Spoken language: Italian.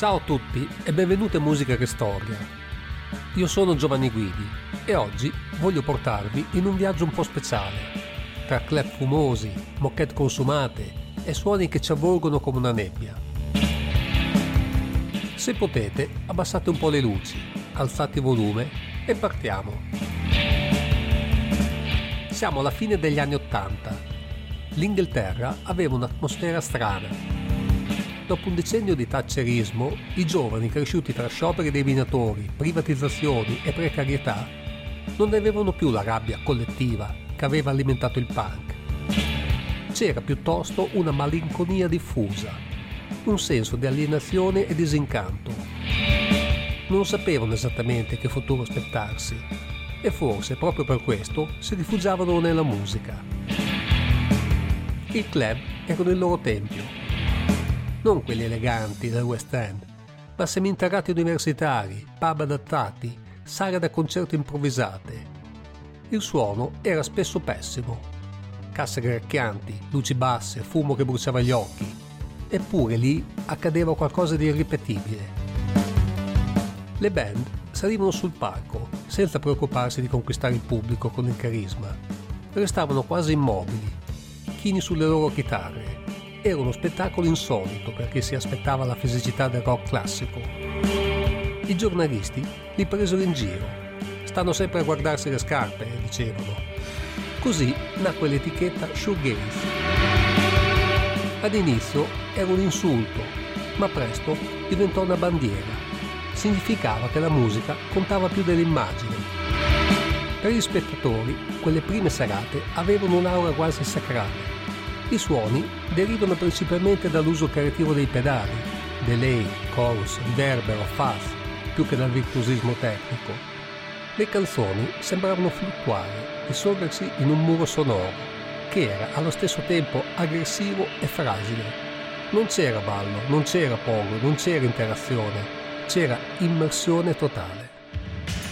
Ciao a tutti e benvenuti a Musica che Storia. Io sono Giovanni Guidi e oggi voglio portarvi in un viaggio un po' speciale, tra club fumosi, moquette consumate e suoni che ci avvolgono come una nebbia. Se potete, abbassate un po' le luci, alzate il volume e partiamo. Siamo alla fine degli anni '80. L'Inghilterra aveva un'atmosfera strana. Dopo un decennio di thatcherismo, i giovani cresciuti tra scioperi dei minatori, privatizzazioni e precarietà non avevano più la rabbia collettiva che aveva alimentato il punk. C'era piuttosto una malinconia diffusa, un senso di alienazione e disincanto. Non sapevano esattamente che futuro aspettarsi e forse proprio per questo si rifugiavano nella musica. I club erano il loro tempio. Non quelli eleganti del West End, ma seminterrati universitari, pub adattati, sale da concerto improvvisate. Il suono era spesso pessimo. Casse gracchianti, luci basse, fumo che bruciava gli occhi. Eppure lì accadeva qualcosa di irripetibile. Le band salivano sul palco, senza preoccuparsi di conquistare il pubblico con il carisma. Restavano quasi immobili, chini sulle loro chitarre. Era uno spettacolo insolito per chi si aspettava la fisicità del rock classico. I giornalisti li presero in giro. Stanno sempre a guardarsi le scarpe, dicevano. Così nacque l'etichetta shoegaze. Ad inizio era un insulto, ma presto diventò una bandiera. Significava che la musica contava più dell'immagine. Per gli spettatori, quelle prime serate avevano un'aura quasi sacrale. I suoni derivano principalmente dall'uso creativo dei pedali, delay, chorus, riverbero, fuzz, più che dal virtuosismo tecnico. Le canzoni sembravano fluttuare, dissolversi in un muro sonoro, che era allo stesso tempo aggressivo e fragile. Non c'era ballo, non c'era pogo, non c'era interazione, c'era immersione totale.